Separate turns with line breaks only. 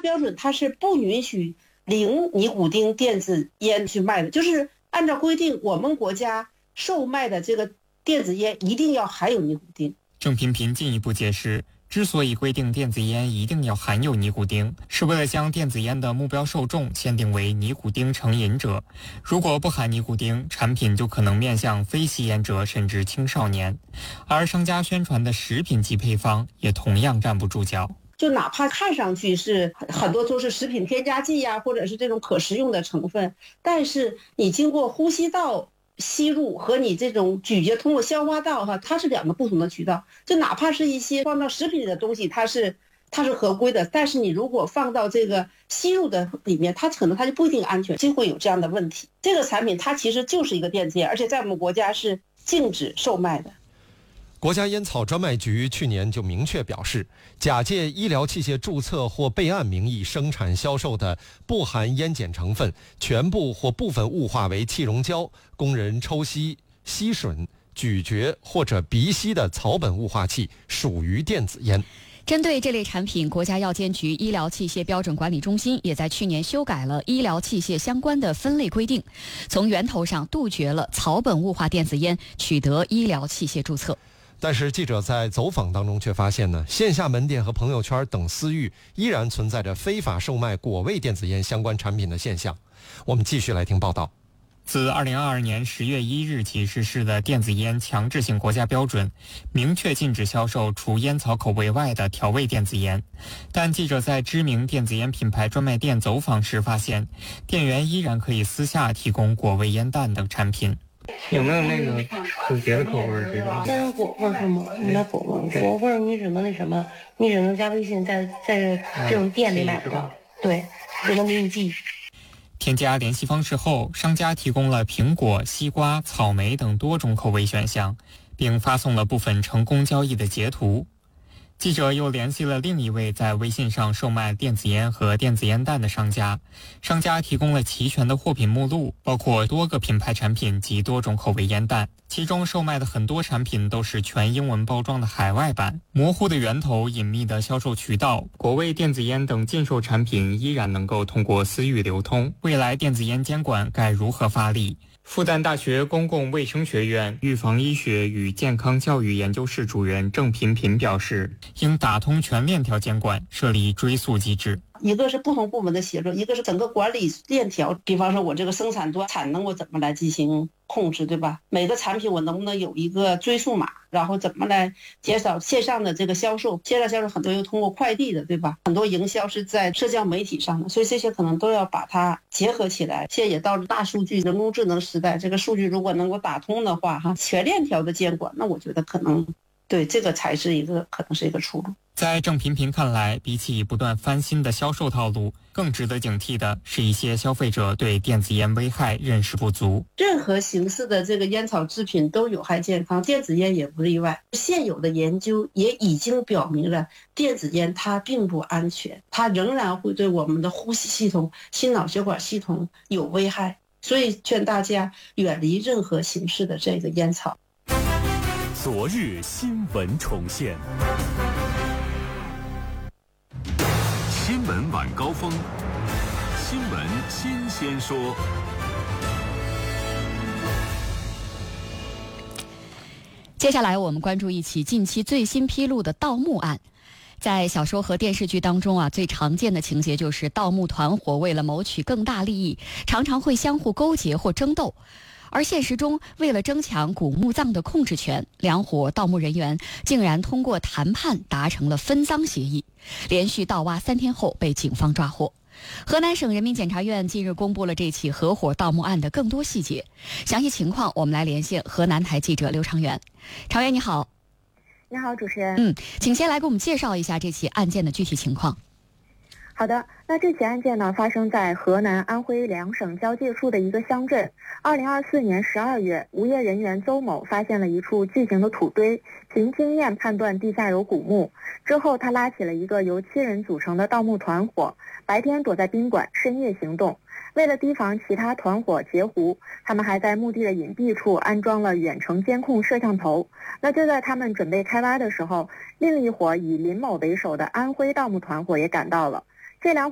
标准它是不允许零尼古丁电子烟去卖的，就是按照规定，我们国家售卖的这个电子烟一定要含有尼古丁。
郑频频进一步解释，之所以规定电子烟一定要含有尼古丁，是为了将电子烟的目标受众限定为尼古丁成瘾者。如果不含尼古丁，产品就可能面向非吸烟者甚至青少年。而商家宣传的食品级配方也同样站不住脚。
就哪怕看上去是很多都是食品添加剂呀，或者是这种可食用的成分，但是你经过呼吸道吸入和你这种咀嚼通过消化道它是两个不同的渠道。就哪怕是一些放到食品里的东西，它是合规的，但是你如果放到这个吸入的里面，它可能就不一定安全，就会有这样的问题。这个产品它其实就是一个电子烟，而且在我们国家是禁止售卖的。
国家烟草专卖局去年就明确表示，假借医疗器械注册或备案名义生产销售的不含烟碱成分、全部或部分雾化为气溶胶，供人抽吸、吸吮、咀嚼或者鼻吸的草本雾化器，属于电子烟。
针对这类产品，国家药监局医疗器械标准管理中心也在去年修改了医疗器械相关的分类规定，从源头上杜绝了草本雾化电子烟取得医疗器械注册。
但是记者在走访当中却发现呢，线下门店和朋友圈等私域依然存在着非法售卖果味电子烟相关产品的现象。我们继续来听报道。
自2022年10月1日起实施的电子烟强制性国家标准，明确禁止销售除烟草口味外的调味电子烟。但记者在知名电子烟品牌专卖店走访时发现，店员依然可以私下提供果味烟弹等产品。
有没有那个是别的口味这种？
但是果味是吗？你买果味，果味你只能那什么，你只能加微信在这种店里买不到，对，只能给你寄。
添加联系方式后，商家提供了苹果、西瓜、草莓等多种口味选项，并发送了部分成功交易的截图。记者又联系了另一位在微信上售卖电子烟和电子烟弹的商家，商家提供了齐全的货品目录，包括多个品牌产品及多种口味烟弹，其中售卖的很多产品都是全英文包装的海外版。模糊的源头、隐秘的销售渠道，果味电子烟等禁售产品依然能够通过私域流通。未来电子烟监管该如何发力？复旦大学公共卫生学院预防医学与健康教育研究室主任郑频频表示，应打通全链条监管，设立追溯机制。
一个是不同部门的协作，一个是整个管理链条，比方说我这个生产端产能我怎么来进行控制，对吧？每个产品我能不能有一个追溯码，然后怎么来减少线上的这个销售，线上销售很多又通过快递的，对吧？很多营销是在社交媒体上的，所以这些可能都要把它结合起来。现在也到了大数据、人工智能时代，这个数据如果能够打通的话，全链条的监管，那我觉得可能对这个才是可能是一个出路。
在郑频频看来，比起不断翻新的销售套路，更值得警惕的是一些消费者对电子烟危害认识不足。
任何形式的这个烟草制品都有害健康，电子烟也不例外。现有的研究也已经表明了，电子烟它并不安全，它仍然会对我们的呼吸系统、心脑血管系统有危害。所以劝大家远离任何形式的这个烟草。
昨日新闻重现，新闻晚高峰，新闻新鲜说。
接下来我们关注一起近期最新披露的盗墓案。在小说和电视剧当中最常见的情节就是盗墓团伙为了谋取更大利益，常常会相互勾结或争斗。而现实中，为了争抢古墓葬的控制权，两伙盗墓人员竟然通过谈判达成了分赃协议，连续盗挖3天后被警方抓获。河南省人民检察院近日公布了这起合伙盗墓案的更多细节，详细情况我们来连线河南台记者刘长元。长元你好。
你好，主持人。
请先来给我们介绍一下这起案件的具体情况。
好的，那这起案件呢，发生在河南、安徽两省交界处的一个乡镇。2024年12月，无业人员邹某发现了一处巨型的土堆，凭经验判断地下有古墓。之后，他拉起了一个由7人组成的盗墓团伙，白天躲在宾馆，深夜行动。为了提防其他团伙截胡，他们还在墓地的隐蔽处安装了远程监控摄像头。那就在他们准备开挖的时候，另一伙以林某为首的安徽盗墓团伙也赶到了。这两